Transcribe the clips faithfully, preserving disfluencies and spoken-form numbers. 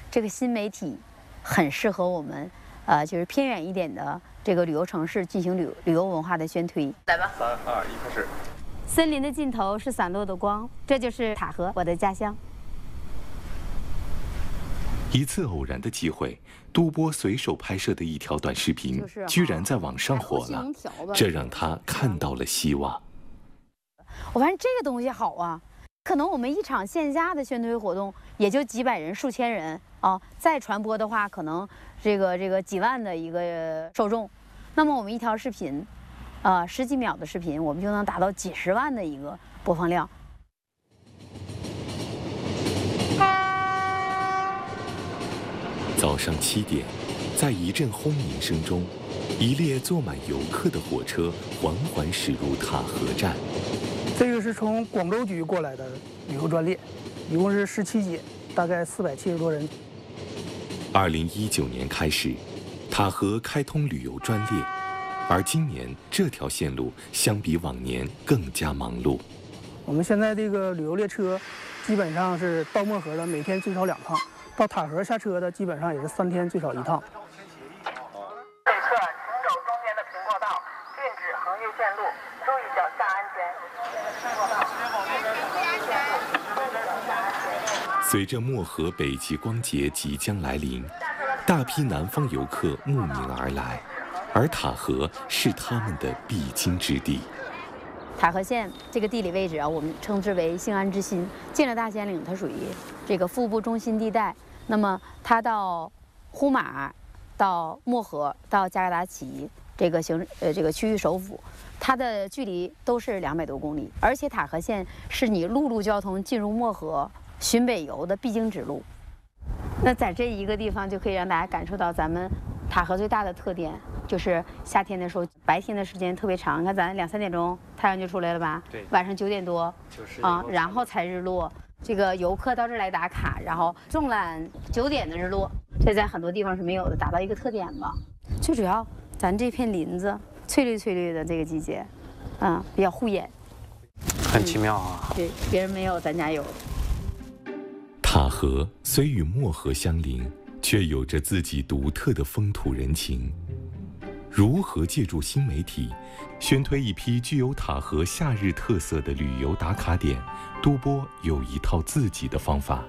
这个新媒体很适合我们，呃，就是偏远一点的这个旅游城市进行旅旅游文化的宣推。来吧， 三二一，开始。 森林的尽头是散落的光，这就是塔河，我的家乡。 一次偶然的机会，都波随手拍摄的一条短视频，居然在网上火了，这让他看到了希望。 我发现这个东西好啊，可能我们一场线下的宣推活动也就几百人、数千人啊，再传播的话，可能这个这个几万的一个受众，那么我们一条视频，呃，十几秒的视频，我们就能达到几十万的一个播放量。 早上七点，在一阵轰鸣声中，一列坐满游客的火车缓缓驶入塔河站。 这个是从广州局过来的旅游专列，一共是十七节，大概四百七十多人。 二零一九年开始，塔河开通旅游专列，而今年这条线路相比往年更加忙碌。 我们现在这个旅游列车，基本上是到漠河的每天最少两趟。到塔河下车的基本上也是三天最少一趟。 这侧请走中间的平过道，禁止横越线路，注意脚下安全。 随着漠河北极光节即将来临，大批南方游客慕名而来，而塔河是他们的必经之地。 塔河县这个地理位置啊，我们称之为兴安之心。进了大兴安岭，它属于这个腹部中心地带。那么它到呼玛、到漠河、到加格达奇这个行呃这个区域首府，它的距离都是两百多公里。而且塔河县是你陆路交通进入漠河、巡北游的必经之路。那在这一个地方就可以让大家感受到咱们塔河最大的特点。就是夏天的时候，白天的时间特别长。你看，咱两三点钟太阳就出来了吧？ 对。 晚上九点多， 就是啊，然后才日落。这个游客到这儿来打卡，然后纵览九点的日落，这在很多地方是没有的，达到一个特点吧。最主要，咱这片林子翠绿翠绿的，这个季节，嗯，比较护眼， 很奇妙啊。 嗯、对，别人没有，咱家有。 塔河虽与漠河相邻，却有着自己独特的风土人情。如何借助新媒体宣推一批具有塔河夏日特色的旅游打卡点？都波有一套自己的方法。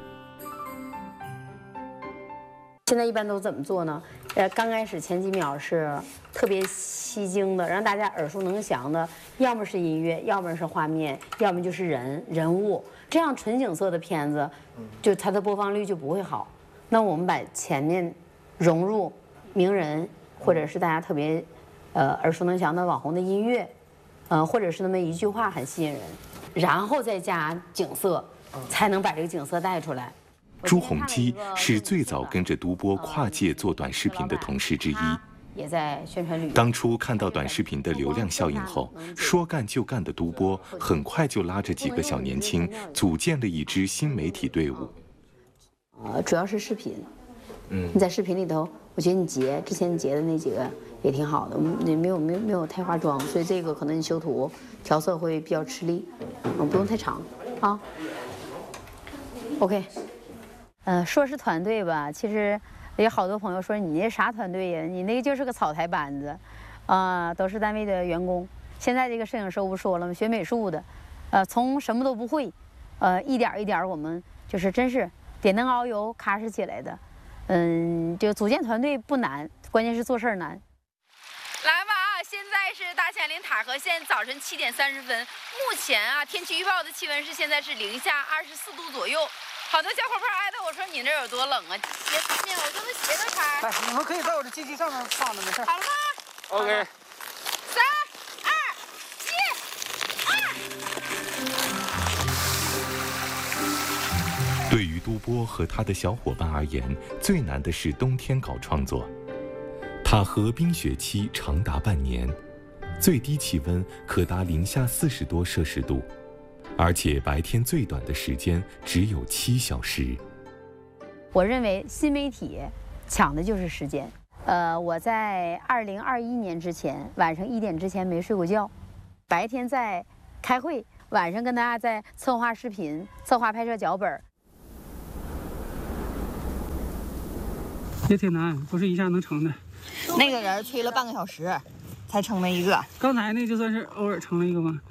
现在一般都怎么做呢？呃，刚开始前几秒是特别吸睛的，让大家耳熟能详的，要么是音乐，要么是画面，要么就是人人物，这样纯景色的片子，就它的播放率就不会好。那我们把前面融入名人。或者是大家特别，呃耳熟能详的网红的音乐，呃，或者是那么一句话很吸引人，然后再加景色，才能把这个景色带出来。 朱洪基是最早跟着都波跨界做短视频的同事之一， 也在宣传旅游。 当初看到短视频的流量效应后，说干就干的都波很快就拉着几个小年轻，组建了一支新媒体队伍。 呃，主要是视频。嗯，你在视频里头，我觉得你截之前你截的那几个也挺好的，你没有没有没有太化妆，所以这个可能你修图调色会比较吃力，嗯，不用太长啊。OK， 呃，说是团队吧，其实有好多朋友说你那啥团队呀？你那个就是个草台班子，啊、呃，都是单位的员工。现在这个摄影师我不说了吗？学美术的，呃，从什么都不会，呃，一点一点我们就是真是点灯熬油咔哧起来的。嗯，这个组建团队不难，关键是做事儿难。 来吧啊！现在是大兴安岭塔河县早晨七点三十分，目前啊，天气预报的气温是现在是零下二十四度左右。好多小伙伴挨着我说你那有多冷啊？鞋子面，我这都鞋都擦。 哎，你们可以在我的机器上面放着，没事。 好了吗 ？OK。 三二一，二。对于都波和他的小伙伴而言，最难的是冬天搞创作。塔河冰雪期长达半年，最低气温可达零下四十多摄氏度，而且白天最短的时间只有七小时。 我认为新媒体抢的就是时间。呃，我在二零二一年之前，晚上一点之前没睡过觉，白天在开会，晚上跟大家在策划视频、策划拍摄脚本。 也挺难，不是一下能成的。 那个人吹了半个小时，才成了一个。 刚才那就算是偶尔成了一个吗？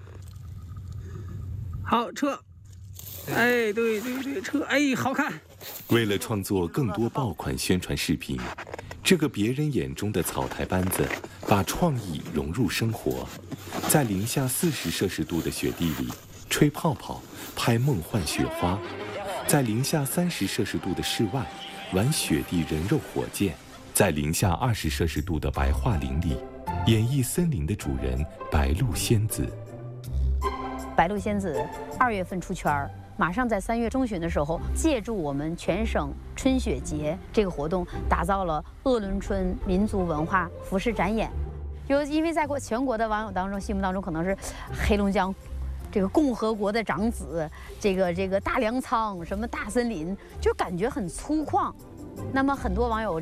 好，撤。哎，对对对，撤。哎，好看。 为了创作更多爆款宣传视频，这个别人眼中的草台班子，把创意融入生活，在零下四十摄氏度的雪地里吹泡泡、拍梦幻雪花，在零下三十摄氏度的室外玩雪地人肉火箭，在零下二十摄氏度的白桦林里演绎森林的主人白鹿仙子。 白鹿仙子二月份出圈儿，马上在三月中旬的时候，借助我们全省春雪节这个活动，打造了鄂伦春民族文化服饰展演。有因为在国全国的网友当中，心目当中可能是黑龙江这个共和国的长子，这个这个大粮仓，什么大森林，就感觉很粗犷。那么很多网友